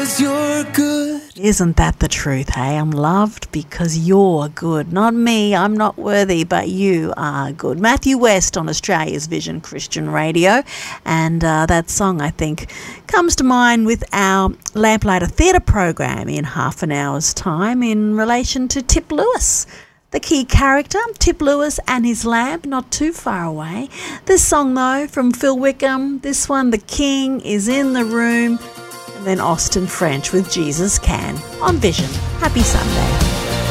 because you're good. Isn't that the truth, hey? I'm loved because you're good. Not me, I'm not worthy, but you are good. Matthew West on Australia's Vision Christian Radio. And that song, I think, comes to mind with our Lamplighter Theatre program in half an hour's time in relation to Tip Lewis. The key character, Tip Lewis and his lamp, not too far away. This song, though, from Phil Wickham, this one, The King is in the Room, and then Austin French with Jesus Can on Vision. Happy Sunday.